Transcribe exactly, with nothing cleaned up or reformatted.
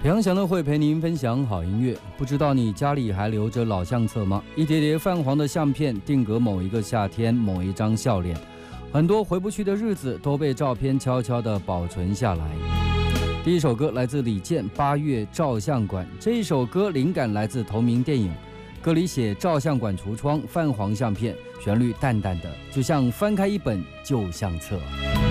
平阳祥乐会陪您分享好音乐。不知道你家里还留着老相册吗？一叠叠泛黄的相片，定格某一个夏天，某一张笑脸，很多回不去的日子都被照片悄悄地保存下来。第一首歌来自李健《八月照相馆》，这一首歌灵感来自同名电影，歌里写照相馆橱窗泛黄相片，旋律淡淡的，就像翻开一本旧相册。